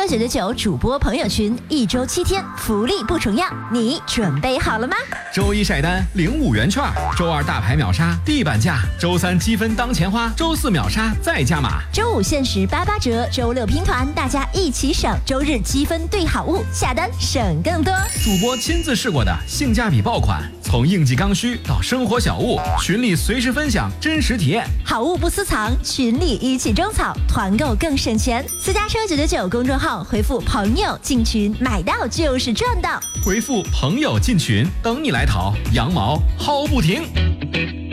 999主播朋友群，1周7天，福利不重样，你准备好了吗？ 周一晒单领5元券，周二大牌秒杀地板价，周三积分当钱花，周四秒杀再加码， 周五限时88折，周六拼团，大家一起省，周日积分兑好物，下单省更多。 主播亲自试过的性价比爆款，从应季刚需到生活小物，群里随时分享真实体验， 好物不私藏，群里一起种草，团购更省钱。私家车999公众号回复朋友进群，买到就是赚到。 回复朋友进群，等你来淘，羊毛薅不停。